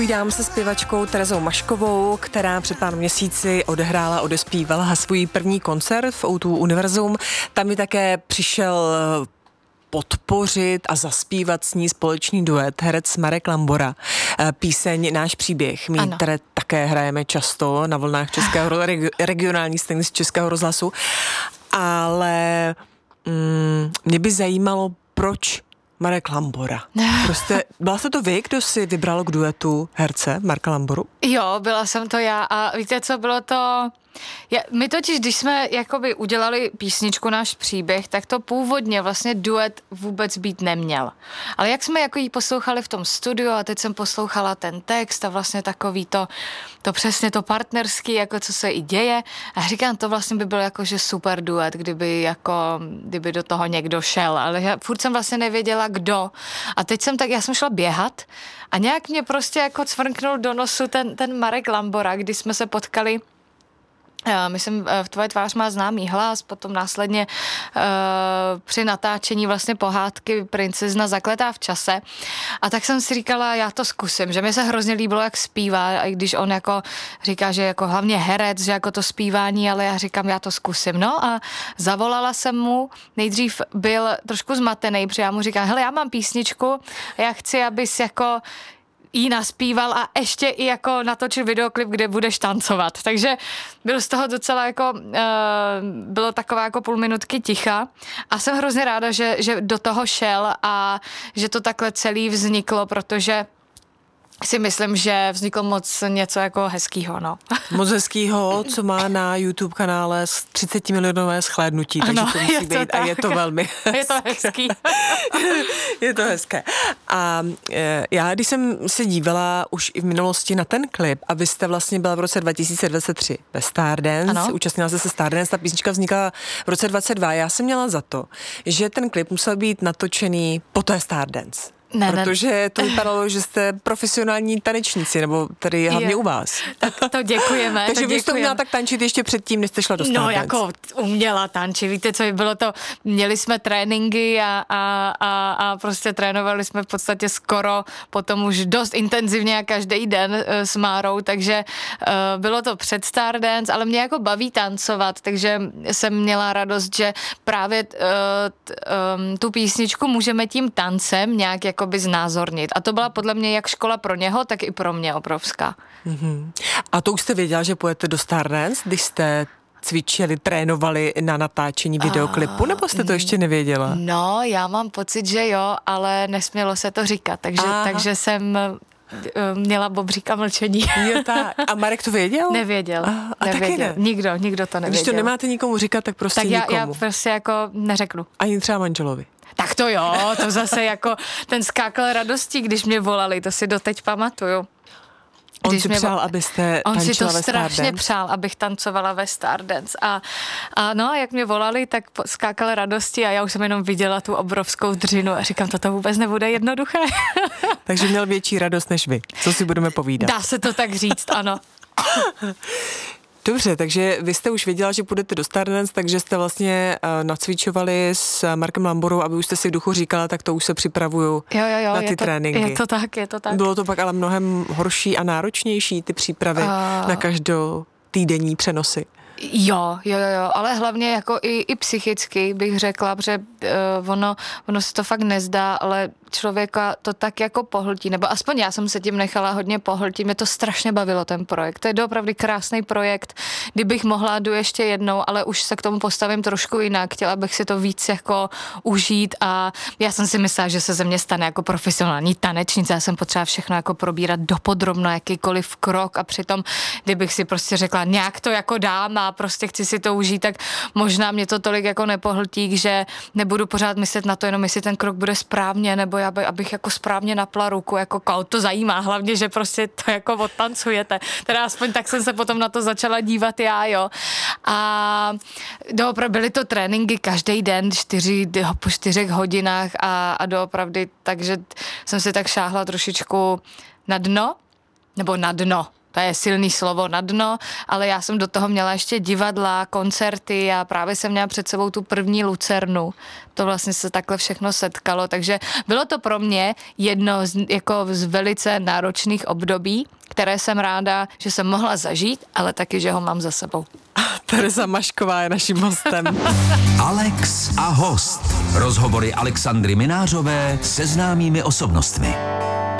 Povídám se zpěvačkou Terezou Maškovou, která před pár měsíci odespívala svůj první koncert v O2 Univerzum. Tam mi také přišel podpořit a zaspívat s ní společný duet herec Marek Lambora. Píseň Náš příběh, které také hrajeme často na vlnách českého regionální scény z Českého rozhlasu. Ale mě by zajímalo, proč Marek Lambora. Prostě byla jste to vy, kdo si vybral k duetu herce Marka Lamboru? Jo, byla jsem to já a víte co, bylo to... My totiž, když jsme jakoby udělali písničku Náš příběh, tak to původně vlastně duet vůbec být neměl. Ale jak jsme jako jí poslouchali v tom studiu a teď jsem poslouchala ten text a vlastně takový to přesně to partnerský, jako co se i děje a říkám, to vlastně by byl jakože super duet, kdyby do toho někdo šel, ale já furt jsem vlastně nevěděla kdo a teď já jsem šla běhat a nějak mě prostě jako cvrknul do nosu ten Marek Lambora, když jsme se potkali. Myslím, v Tvoje tvář má známý hlas, potom následně při natáčení vlastně pohádky Princezna zakletá v čase. A tak jsem si říkala, já to zkusím, že mi se hrozně líbilo, jak zpívá, i když on jako říká, že jako hlavně herec, že jako to zpívání, ale já říkám, já to zkusím. No a zavolala jsem mu, nejdřív byl trošku zmatený, protože já mu říkám, hele, já mám písničku a já chci, abys jako jí naspíval a ještě i jako natočil videoklip, kde budeš tancovat. Takže byl z toho docela jako, bylo taková jako půl minutky ticha a jsem hrozně ráda, že do toho šel a že to takhle celý vzniklo, protože si myslím, že vzniklo moc něco jako hezkýho, no. Moc hezkýho, co má na YouTube kanále 30 milionové shlédnutí, takže to musí být tak. A je to velmi Je to hezký. Je to hezké. A já, když jsem se dívala už i v minulosti na ten klip, a vy jste vlastně byla v roce 2023 ve Stardance, účastnila jste se Stardance, ta písnička vznikla v roce 2022. Já jsem měla za to, že ten klip musel být natočený po té Stardance. Protože to vypadalo, že jste profesionální tanečníci, nebo tady hlavně u vás. Tak to děkujeme. Takže vy jste uměla tak tančit ještě předtím, než jste šla do Stardance. No jako uměla tančit, víte co, bylo to, měli jsme tréninky a prostě trénovali jsme v podstatě skoro potom už dost intenzivně a každý den s Márou, takže bylo to před Stardance, ale mě jako baví tancovat, takže jsem měla radost, že právě tu písničku můžeme tím tancem nějak jakoby znázornit. A to byla podle mě jak škola pro něho, tak i pro mě obrovská. Mm-hmm. A to už jste věděla, že půjdete do Stardance, když jste cvičili, trénovali na natáčení videoklipu, nebo jste to ještě nevěděla? No, já mám pocit, že jo, ale nesmělo se to říkat, takže jsem měla bobříka mlčení. Jo, tak. A Marek to věděl? Nevěděl. A taky ne? Nikdo to nevěděl. Když to nemáte nikomu říkat, tak prostě nikomu. Tak já prostě jako neřeknu. Ani třeba manželovi. Tak to jo, to zase jako ten skákal radostí, když mě volali, to si doteď pamatuju. On si přál, abyste tančila ve Stardance? On si to strašně přál, abych tancovala ve Stardance. A jak mě volali, tak skákal radosti a já už jsem jenom viděla tu obrovskou dřinu a říkám, toto vůbec nebude jednoduché. Takže měl větší radost než vy. Co si budeme povídat? Dá se to tak říct, ano. Dobře, takže vy jste už věděla, že půjdete do Stardance, takže jste vlastně nacvičovali s Markem Lamborou, aby už jste si v duchu říkala, tak to už se připravuju na ty tréninky. Je to tak. Bylo to pak ale mnohem horší a náročnější, ty přípravy na každou týdenní přenosy. Jo, ale hlavně jako i psychicky bych řekla, protože ono se to fakt nezdá, ale člověka to tak jako pohltí, nebo aspoň já jsem se tím nechala hodně pohltít, mě to strašně bavilo ten projekt, to je opravdu krásný projekt, kdybych mohla jdu ještě jednou, ale už se k tomu postavím trošku jinak, chtěla bych si to víc jako užít a já jsem si myslela, že se ze mě stane jako profesionální tanečnice, já jsem potřeba všechno jako probírat dopodrobna, jakýkoliv krok a přitom, kdybych si prostě řekla, nějak to jako dám a prostě chci si to užít, tak možná mě to tolik jako nepohltí, že nebudu pořád myslet na to, jenom jestli ten krok bude správně, nebo abych jako správně napla ruku, jako koho to zajímá, hlavně, že prostě to jako odtancujete. Teda aspoň tak jsem se potom na to začala dívat já, jo. A doopravdy byly to tréninky každý den, po 4 hodinách a doopravdy, takže jsem si tak šáhla trošičku na dno, to je silný slovo, na dno, ale já jsem do toho měla ještě divadla, koncerty a právě jsem měla před sebou tu první Lucernu. To vlastně se takhle všechno setkalo, takže bylo to pro mě jedno z velice náročných období, které jsem ráda, že jsem mohla zažít, ale taky, že ho mám za sebou. Tereza Mašková je naším hostem. Alex a host. Rozhovory Alexandry Minářové se známými osobnostmi.